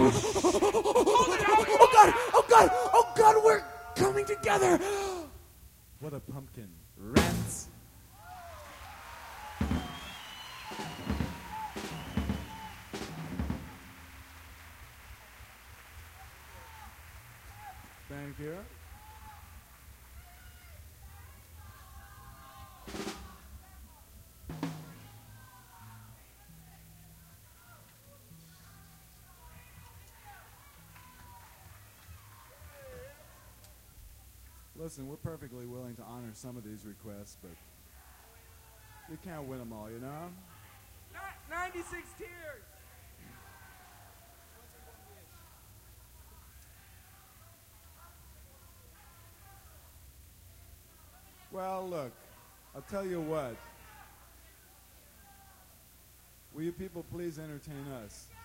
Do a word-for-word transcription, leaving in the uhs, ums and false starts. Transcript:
Oh God! Oh God! Oh God! We're coming together. What a pumpkin. Rats. Thank you. Listen, we're perfectly willing to honor some of these requests, but we can't win them all, you know? ninety-six tears. Well, look, I'll tell you what. Will you people please entertain us?